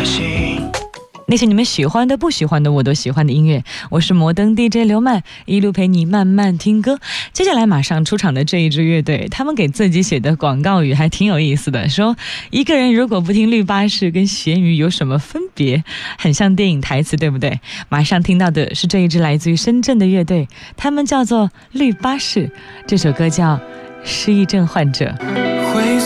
那些你们喜欢的不喜欢的我都喜欢的音乐，我是摩登 DJ 刘曼，一路陪你慢慢听歌。接下来马上出场的这一支乐队，他们给自己写的广告语还挺有意思的，说一个人如果不听绿巴士跟咸鱼有什么分别，很像电影台词，对不对？马上听到的是这一支来自于深圳的乐队，他们叫做绿巴士，这首歌叫失忆症患者。 会